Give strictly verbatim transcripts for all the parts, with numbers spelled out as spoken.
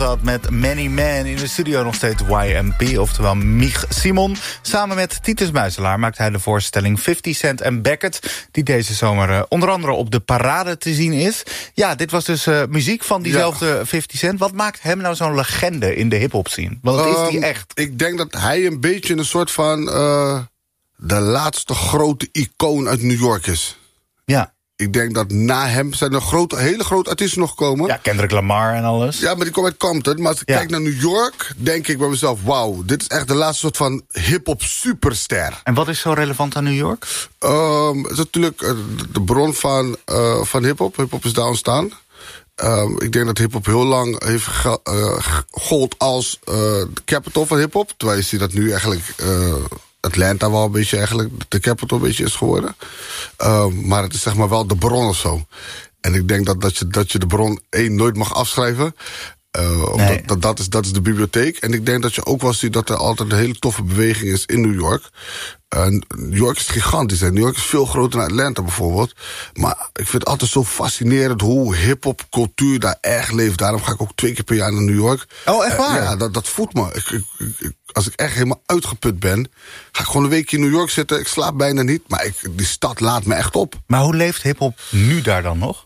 dat met Many Men. In de studio nog steeds Y M P, oftewel Mich Simon. Samen met Titus Muiselaar maakt hij de voorstelling fifty Cent en Beckett... die deze zomer uh, onder andere op de parade te zien is. Ja, dit was dus uh, muziek van diezelfde ja. fifty Cent. Wat maakt hem nou zo'n legende in de hiphop scene? Want um, is die echt? Ik denk dat hij een beetje een soort van... Uh, de laatste grote icoon uit New York is. Ja. Ik denk dat na hem zijn er grote, hele grote artiesten nog gekomen. Ja, Kendrick Lamar en alles. Ja, maar die komt uit Compton. Maar als ik ja. kijk naar New York, denk ik bij mezelf... wauw, dit is echt de laatste soort van hip-hop superster. En wat is zo relevant aan New York? Um, het is natuurlijk uh, de bron van, uh, van hip-hop. Hip-hop is daar ontstaan. Um, ik denk dat hip-hop heel lang heeft ge, uh, gold als uh, de capital van hip-hop. Terwijl je ziet dat nu eigenlijk... Uh, Atlanta wel een beetje eigenlijk de capital een beetje is geworden. Uh, maar het is zeg maar wel de bron of zo. En ik denk dat, dat, je, dat je de bron één nooit mag afschrijven. Uh, nee. dat, dat, dat, is, dat is de bibliotheek. En ik denk dat je ook wel ziet dat er altijd een hele toffe beweging is in New York. Uh, New York is gigantisch. Hè. New York is veel groter dan Atlanta bijvoorbeeld. Maar ik vind het altijd zo fascinerend hoe hip-hop cultuur daar echt leeft. Daarom ga ik ook twee keer per jaar naar New York. Oh, echt waar? Uh, ja, dat, dat voedt me. Ik, ik, ik, als ik echt helemaal uitgeput ben, ga ik gewoon een weekje in New York zitten. Ik slaap bijna niet, maar ik, die stad laat me echt op. Maar hoe leeft hiphop nu daar dan nog?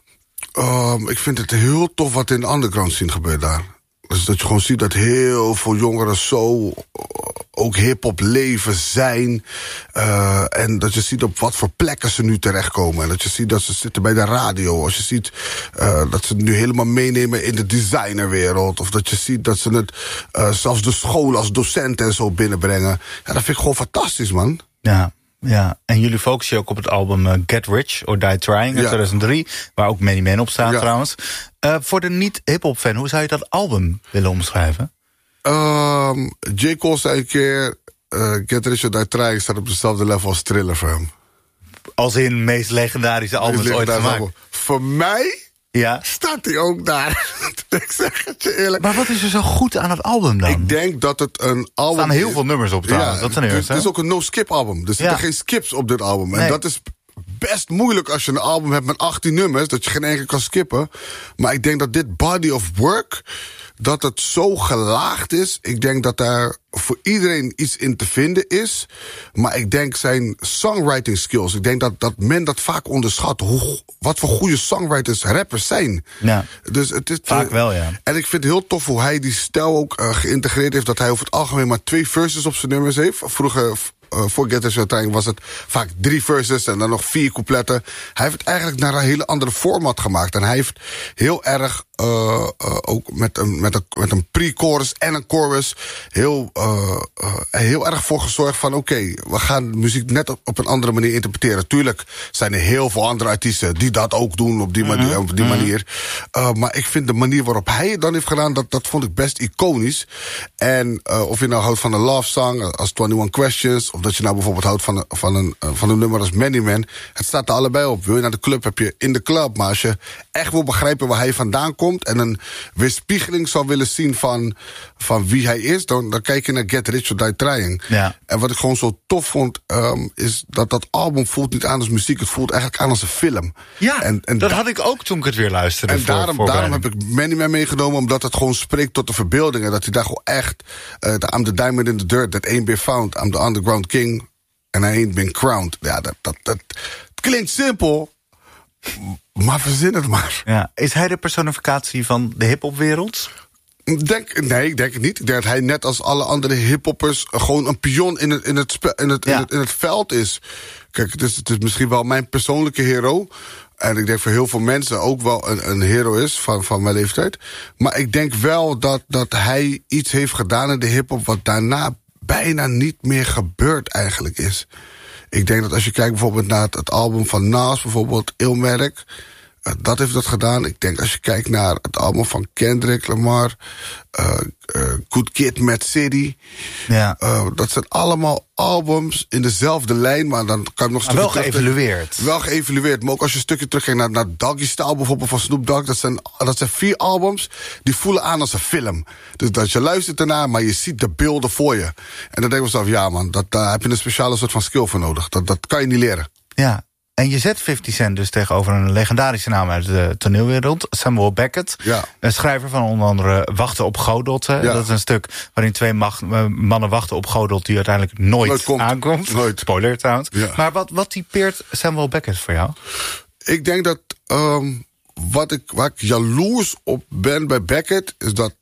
Um, ik vind het heel tof wat in de underground scene gebeurt daar. Dus dat je gewoon ziet dat heel veel jongeren zo ook hiphop leven zijn. Uh, en dat je ziet op wat voor plekken ze nu terechtkomen. En dat je ziet dat ze zitten bij de radio. Als je ziet uh, dat ze het nu helemaal meenemen in de designerwereld. Of dat je ziet dat ze het uh, zelfs de school als docenten en zo binnenbrengen. Ja, dat vind ik gewoon fantastisch, man. Ja. Ja, en jullie focussen je ook op het album uh, Get Rich or Die Trying uit ja. tweeduizend drie... waar ook Many Men op staan ja. trouwens. Uh, voor de niet-hiphop fan, hoe zou je dat album willen omschrijven? Um, J. Cole zei een keer... Uh, Get Rich or Die Trying staat op dezelfde level als Thriller voor hem. Als in meest legendarische albums ooit gemaakt? Album. Voor mij... Ja. Staat hij ook daar? Ik zeg het je eerlijk. Maar wat is er zo goed aan het album dan? Ik denk dat het een album... Er staan heel is. veel nummers op trouwens. Ja, dat zijn eerst, het is ook een no-skip album. Er zitten ja. geen skips op dit album. Nee. En dat is best moeilijk als je een album hebt met achttien nummers... dat je geen enkele kan skippen. Maar ik denk dat dit body of work... dat het zo gelaagd is. Ik denk dat daar voor iedereen iets in te vinden is. Maar ik denk zijn songwriting skills... ik denk dat, dat men dat vaak onderschat... Hoe, wat voor goede songwriters rappers zijn. Ja, dus het is, vaak uh, wel, ja. En ik vind het heel tof hoe hij die stijl ook uh, geïntegreerd heeft... dat hij over het algemeen maar twee verses op zijn nummers heeft. Vroeger... Uh, voor Get Rich or Die Trying was het vaak drie verses en dan nog vier coupletten. Hij heeft het eigenlijk naar een hele andere format gemaakt. En hij heeft heel erg uh, uh, ook met een, met een, met een pre-chorus en een chorus... heel, uh, uh, heel erg voor gezorgd van... oké, okay, we gaan muziek net op, op een andere manier interpreteren. Tuurlijk zijn er heel veel andere artiesten die dat ook doen op die manier. Mm-hmm. Op die manier. Uh, maar ik vind de manier waarop hij het dan heeft gedaan... dat, dat vond ik best iconisch. En uh, of je nou houdt van een love song als twenty-one Questions... of dat je nou bijvoorbeeld houdt van een, van een, van een nummer als Many Men. Het staat er allebei op. Wil je naar de club, heb je in de club. Maar als je echt wil begrijpen waar hij vandaan komt... en een weerspiegeling zou willen zien van, van wie hij is... Dan, dan kijk je naar Get Rich or Die Trying. Ja. En wat ik gewoon zo tof vond... Um, is dat dat album voelt niet aan als muziek. Het voelt eigenlijk aan als een film. Ja, en, en dat da- had ik ook toen ik het weer luisterde. En voor, daarom, voor daarom heb ik Many Men meegenomen... omdat het gewoon spreekt tot de verbeelding. En dat hij daar gewoon echt... Uh, I'm the diamond in the dirt that ain't been found. I'm the underground king... and I ain't been crowned. Ja, dat, dat, dat klinkt simpel, maar verzin het maar. Ja. Is hij de personificatie van de hiphopwereld? Denk, nee, ik denk het niet. Ik denk dat hij net als alle andere hiphoppers... gewoon een pion in het, in het, spe, in het, ja. in het, in het veld is. Kijk, het is, het is misschien wel mijn persoonlijke hero... En ik denk voor heel veel mensen ook wel een, een hero is van, van mijn leeftijd. Maar ik denk wel dat, dat hij iets heeft gedaan in de hiphop... wat daarna bijna niet meer gebeurd eigenlijk is. Ik denk dat als je kijkt bijvoorbeeld naar het, het album van Nas... bijvoorbeeld Illmatic, uh, dat heeft dat gedaan. Ik denk als je kijkt naar het album van Kendrick Lamar... Uh, uh, Good Kid, Mad City. Ja. Uh, dat zijn allemaal albums in dezelfde lijn... maar dan kan je nog een maar stukje... wel geëvalueerd. Wel geëvalueerd, maar ook als je een stukje terugkijkt... naar, naar Doggy Style bijvoorbeeld van Snoop Dogg... Dat zijn, dat zijn vier albums die voelen aan als een film. Dus dat je luistert ernaar, maar je ziet de beelden voor je. En dan denk ik mezelf, ja man, dat, daar heb je een speciale soort van skill voor nodig. Dat, dat kan je niet leren. Ja. En je zet fifty Cent dus tegenover een legendarische naam uit de toneelwereld. Samuel Beckett. Ja. Een schrijver van onder andere Wachten op Godot. Ja. Dat is een stuk waarin twee macht, mannen wachten op Godot die uiteindelijk nooit, nooit komt. aankomt. Nooit. Spoiler trouwens. Ja. Maar wat, wat typeert Samuel Beckett voor jou? Ik denk dat um, wat ik, waar ik jaloers op ben bij Beckett is dat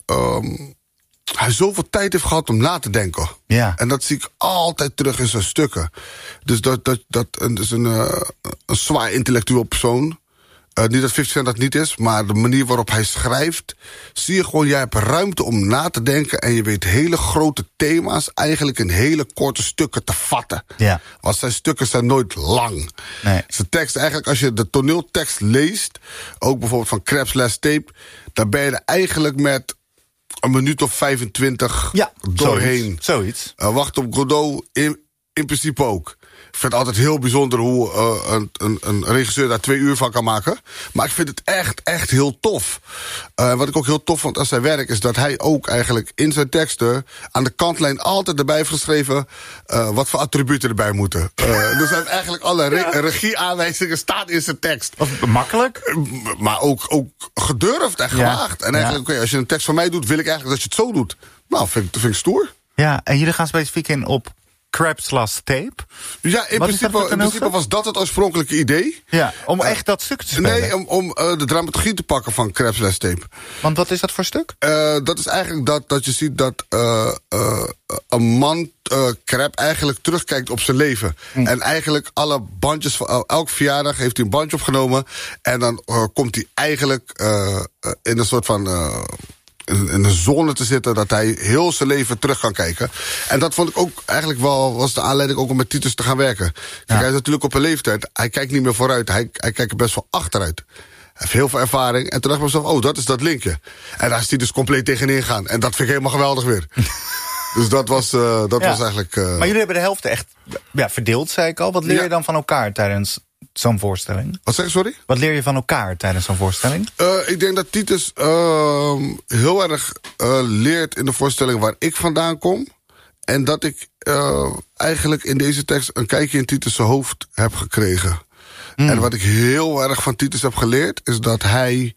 um, hij zoveel tijd heeft gehad om na te denken. Ja. En dat zie ik altijd terug in zijn stukken. Dus dat, dat, dat, dat is een, uh, een zwaar intellectueel persoon. Uh, niet dat fifty Cent dat niet is, maar de manier waarop hij schrijft, zie je gewoon, jij hebt ruimte om na te denken en je weet hele grote thema's eigenlijk in hele korte stukken te vatten. Ja. Want zijn stukken zijn nooit lang. Nee. Zijn tekst, eigenlijk als je de toneeltekst leest, ook bijvoorbeeld van Crab's Last Tape, dan ben je er eigenlijk met een minuut of vijfentwintig ja, doorheen. Zoiets. zoiets. Uh, Wacht op Godot in, in principe ook. Ik vind het altijd heel bijzonder hoe uh, een, een, een regisseur daar twee uur van kan maken. Maar ik vind het echt, echt heel tof. Uh, wat ik ook heel tof vond aan zijn werk is dat hij ook eigenlijk in zijn teksten aan de kantlijn altijd erbij heeft geschreven uh, wat voor attributen erbij moeten. Uh, dus hij heeft eigenlijk alle re- ja. regieaanwijzingen staan in zijn tekst. Was makkelijk? Uh, maar ook, ook gedurfd en gewaagd. Ja. En eigenlijk, ja. okay, als je een tekst van mij doet, wil ik eigenlijk dat je het zo doet. Nou, vind ik, vind ik stoer. Ja, en jullie gaan specifiek in op Crab's Last Tape. Ja, in principe, in principe was dat het oorspronkelijke idee. Ja, om uh, echt dat stuk te spelen? Nee, om, om uh, de dramaturgie te pakken van Crab's Last Tape. Want wat is dat voor stuk? Uh, dat is eigenlijk dat, dat je ziet dat uh, uh, een man, uh, Crab, eigenlijk terugkijkt op zijn leven. Hm. En eigenlijk alle bandjes, van uh, elk verjaardag heeft hij een bandje opgenomen. En dan uh, komt hij eigenlijk uh, uh, in een soort van Uh, in een zone te zitten dat hij heel zijn leven terug kan kijken. En dat vond ik ook eigenlijk wel, was de aanleiding ook om met Titus te gaan werken. Kijk, ja. Hij is natuurlijk op een leeftijd, hij kijkt niet meer vooruit, hij, hij kijkt er best wel achteruit. Hij heeft heel veel ervaring. En toen dacht ik mezelf, oh, dat is dat linkje. En daar is hij dus compleet tegenin gaan. En dat vind ik helemaal geweldig weer. Dus dat was, uh, dat ja. was eigenlijk Uh... Maar jullie hebben de helft echt ja, verdeeld, zei ik al. Wat leer ja. je dan van elkaar tijdens zo'n voorstelling? Wat zeg je, sorry? Wat leer je van elkaar tijdens zo'n voorstelling? Uh, ik denk dat Titus uh, heel erg uh, leert in de voorstelling waar ik vandaan kom. En dat ik uh, eigenlijk in deze tekst een kijkje in Titus' hoofd heb gekregen. Mm. En wat ik heel erg van Titus heb geleerd is dat hij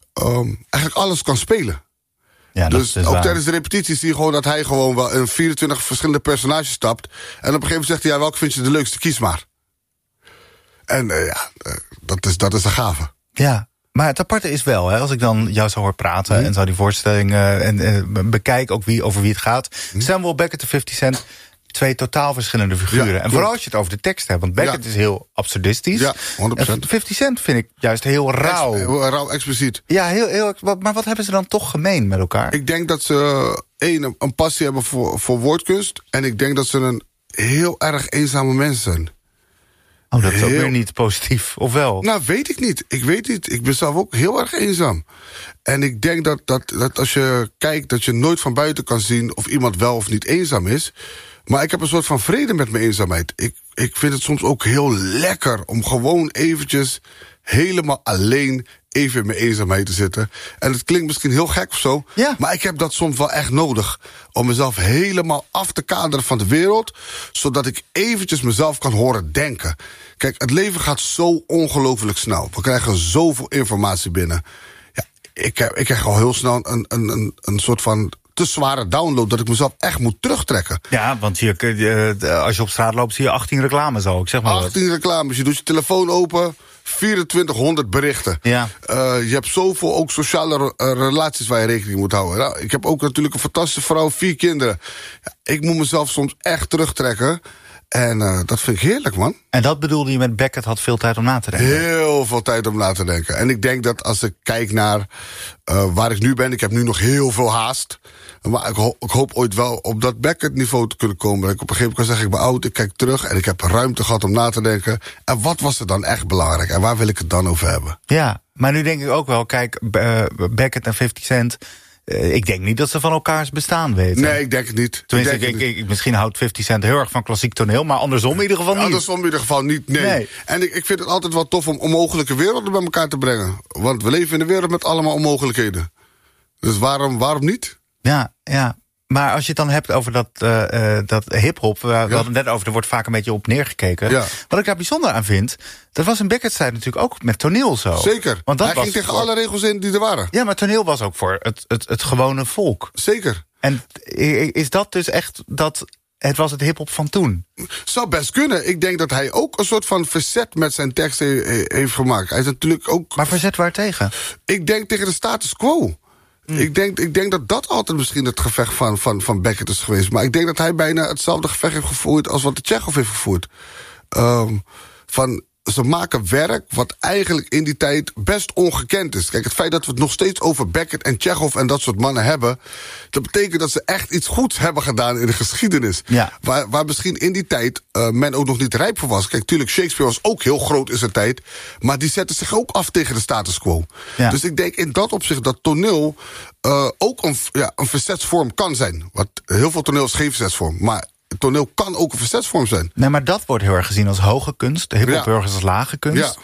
um, eigenlijk alles kan spelen. Ja, dus ook waar. Tijdens de repetities zie je gewoon dat hij gewoon wel in vierentwintig verschillende personages stapt. En op een gegeven moment zegt hij, ja, welke vind je de leukste? Kies maar. En uh, ja, uh, dat, is, dat is een gave. Ja, maar het aparte is wel, hè, als ik dan jou zo hoor praten mm. en zo die voorstelling uh, en uh, bekijk ook wie, over wie het gaat. Mm. Samuel Beckett en fifty Cent, twee totaal verschillende figuren. Ja, en vooral als je het over de tekst hebt, want Beckett ja. is heel absurdistisch. Ja, honderd procent. En fifty Cent vind ik juist heel rauw. Ex, heel rauw, expliciet. Ja, heel, heel, maar wat hebben ze dan toch gemeen met elkaar? Ik denk dat ze één, een passie hebben voor, voor woordkunst. En ik denk dat ze een heel erg eenzame mens zijn. Oh, dat is heel... ook weer niet positief, of wel? Nou, weet ik niet. Ik weet niet. Ik ben zelf ook heel erg eenzaam. En ik denk dat, dat, dat als je kijkt, dat je nooit van buiten kan zien of iemand wel of niet eenzaam is. Maar ik heb een soort van vrede met mijn eenzaamheid. Ik, ik vind het soms ook heel lekker om gewoon eventjes helemaal alleen even in mijn eenzaamheid te zitten. En het klinkt misschien heel gek of zo, ja. maar ik heb dat soms wel echt nodig. Om mezelf helemaal af te kaderen van de wereld, zodat ik eventjes mezelf kan horen denken. Kijk, het leven gaat zo ongelooflijk snel. We krijgen zoveel informatie binnen. Ja, ik, ik krijg al heel snel een, een, een, een soort van te zware download dat ik mezelf echt moet terugtrekken. Ja, want je, als je op straat loopt zie je achttien reclames al. Ik zeg maar achttien wat. reclames, je doet je telefoon open, vierentwintighonderd berichten. Ja. Uh, je hebt zoveel ook sociale re- relaties waar je rekening moet houden. Nou, ik heb ook natuurlijk een fantastische vrouw, vier kinderen. Ja, ik moet mezelf soms echt terugtrekken. En uh, dat vind ik heerlijk, man. En dat bedoelde je met Beckett had veel tijd om na te denken? Heel veel tijd om na te denken. En ik denk dat als ik kijk naar uh, waar ik nu ben, ik heb nu nog heel veel haast. Maar ik, ho- ik hoop ooit wel op dat Beckett-niveau te kunnen komen. Dat ik op een gegeven moment kan zeggen, ik ben oud, ik kijk terug en ik heb ruimte gehad om na te denken. En wat was er dan echt belangrijk? En waar wil ik het dan over hebben? Ja, maar nu denk ik ook wel, kijk, uh, Beckett en fifty Cent, Uh, ik denk niet dat ze van elkaars bestaan weten. Nee, ik denk het niet. Tenminste, ik denk ik, het ik, ik, misschien houdt fifty Cent heel erg van klassiek toneel, maar andersom in ieder geval niet. Andersom in ieder geval niet, nee. nee. En ik, ik vind het altijd wel tof om onmogelijke werelden bij elkaar te brengen. Want we leven in een wereld met allemaal onmogelijkheden. Dus waarom, waarom niet? Ja, ja. Maar als je het dan hebt over dat, uh, uh, dat hip-hop, we, ja. we hadden het net over, er wordt vaak een beetje op neergekeken. Ja. Wat ik daar bijzonder aan vind, dat was in Beckett's tijd natuurlijk ook met toneel zo. Zeker. Want dat Hij was ging tegen voor... alle regels in die er waren. Ja, maar toneel was ook voor het, het, het gewone volk. Zeker. En is dat dus echt dat het was het hip-hop van toen? Zou best kunnen. Ik denk dat hij ook een soort van verzet met zijn tekst he- heeft gemaakt. Hij is natuurlijk ook... Maar verzet waar tegen? Ik denk tegen de status quo. Hmm. Ik, denk, ik denk dat dat altijd misschien het gevecht van, van, van Beckett is geweest. Maar ik denk dat hij bijna hetzelfde gevecht heeft gevoerd als wat de Tchekhov heeft gevoerd. Um, van, ze maken werk wat eigenlijk in die tijd best ongekend is. Kijk, het feit dat we het nog steeds over Beckett en Tchekhov en dat soort mannen hebben, dat betekent dat ze echt iets goeds hebben gedaan in de geschiedenis. Ja. Waar, waar misschien in die tijd uh, men ook nog niet rijp voor was. Kijk, tuurlijk, Shakespeare was ook heel groot in zijn tijd, maar die zette zich ook af tegen de status quo. Ja. Dus ik denk in dat opzicht dat toneel uh, ook een, ja, een verzetsvorm kan zijn. Want heel veel toneel is geen verzetsvorm, maar toneel kan ook een verzetsvorm zijn. Nee, maar dat wordt heel erg gezien als hoge kunst. De hip-hop Ja. als lage kunst. Ja.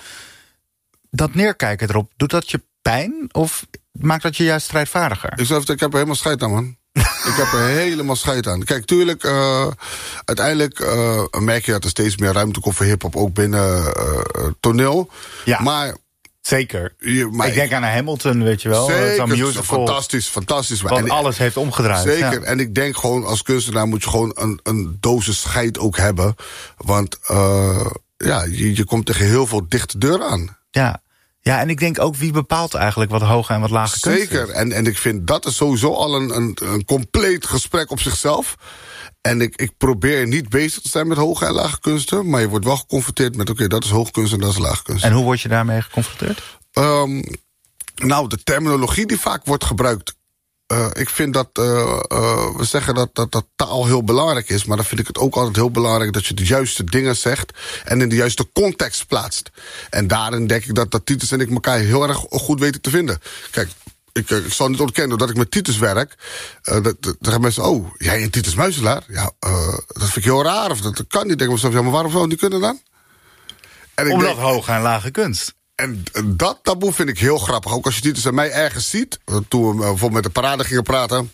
Dat neerkijken erop, doet dat je pijn? Of maakt dat je juist strijdvaardiger? Ik, zou, ik heb er helemaal scheid aan, man. Ik heb er helemaal scheid aan. Kijk, tuurlijk, uh, uiteindelijk uh, merk je dat er steeds meer ruimte komt voor hiphop, ook binnen uh, toneel. Ja. Maar... Zeker. Je, maar ik denk aan Hamilton, weet je wel. Zeker, Zo'n musical. fantastisch, fantastisch. Wat en, alles heeft omgedraaid. Zeker, Ja. en ik denk gewoon als kunstenaar moet je gewoon een, een dosis scheid ook hebben. Want uh, ja, je, je komt tegen heel veel dichte deuren aan. Ja. Ja, en ik denk ook wie bepaalt eigenlijk wat hoge en wat lage kunst is. Zeker, en, en ik vind dat is sowieso al een, een, een compleet gesprek op zichzelf. En ik, ik probeer niet bezig te zijn met hoge en lage kunsten, maar je wordt wel geconfronteerd met, oké, okay, dat is hoge kunst en dat is lage kunst. En hoe word je daarmee geconfronteerd? Um, nou, de terminologie die vaak wordt gebruikt. Uh, ik vind dat, uh, uh, we zeggen dat, dat, dat taal heel belangrijk is, maar dan vind ik het ook altijd heel belangrijk dat je de juiste dingen zegt en in de juiste context plaatst. En daarin denk ik dat, dat Titus en ik elkaar heel erg goed weten te vinden. Kijk, Ik, ik zal niet ontkennen, doordat ik met Titus werk, uh, dat, dat, dan gaan mensen, oh, jij en Titus Muiselaar? Ja, uh, dat vind ik heel raar, of dat, dat kan niet. Denk ik mezelf, ja, maar waarom zou het niet kunnen dan? En ik Omdat denk, hoge en lage kunst. En dat taboe vind ik heel grappig. Ook als je Titus en mij ergens ziet, toen we bijvoorbeeld met de parade gingen praten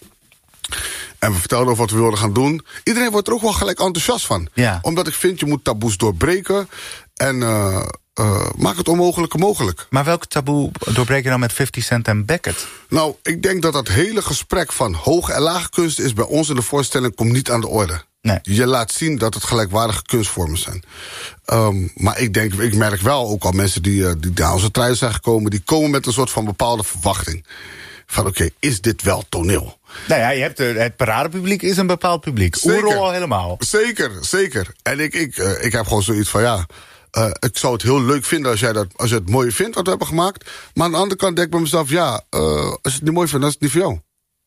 en we vertelden over wat we wilden gaan doen, iedereen wordt er ook wel gelijk enthousiast van. Ja. Omdat ik vind, je moet taboes doorbreken en uh, uh, maak het onmogelijke mogelijk. Maar welk taboe doorbreek je dan met fifty Cent en Beckett? Nou, ik denk dat dat hele gesprek van hoge en lage kunst is bij ons in de voorstelling komt niet aan de orde. Nee. Je laat zien dat het gelijkwaardige kunstvormen zijn. Um, maar ik denk, ik merk wel ook al mensen die, uh, die naar onze trein zijn gekomen, die komen met een soort van bepaalde verwachting. Van oké, okay, is dit wel toneel? Nou ja, je hebt de, het paradepubliek is een bepaald publiek. Oerol al helemaal. Zeker, zeker. En ik, ik, uh, ik heb gewoon zoiets van ja, uh, ik zou het heel leuk vinden als jij dat, als je het mooi vindt wat we hebben gemaakt. Maar aan de andere kant denk ik bij mezelf, ja, uh, als je het niet mooi vindt, dan is het niet voor jou.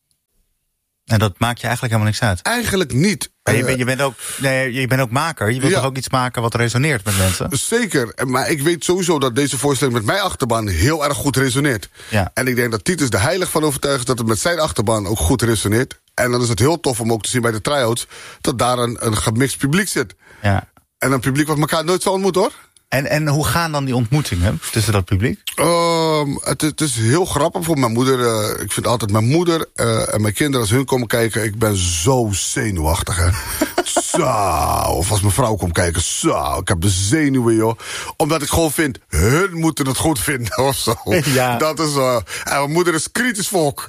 En dat maakt je eigenlijk helemaal niks uit? Eigenlijk niet. Maar je, bent, je, bent ook, nee, je bent ook maker. Je wilt ja. toch ook iets maken wat resoneert met mensen? Zeker. Maar ik weet sowieso dat deze voorstelling met mijn achterban heel erg goed resoneert. Ja. En ik denk dat Titus er heilig van overtuigd is dat het met zijn achterban ook goed resoneert. En dan is het heel tof om ook te zien bij de try-outs dat daar een, een gemixt publiek zit. Ja. En een publiek wat elkaar nooit zal ontmoeten, hoor. En, en hoe gaan dan die ontmoetingen tussen dat publiek? Um, het, het is heel grappig voor mijn moeder. Uh, ik vind altijd mijn moeder uh, en mijn kinderen, als hun komen kijken, ik ben zo zenuwachtig, hè. Zo. Of als mijn vrouw komt kijken, zo. Ik heb de zenuwen, joh. Omdat ik gewoon vind, hun moeten het goed vinden, of zo. Ja. Dat is, uh, en mijn moeder is kritisch volk.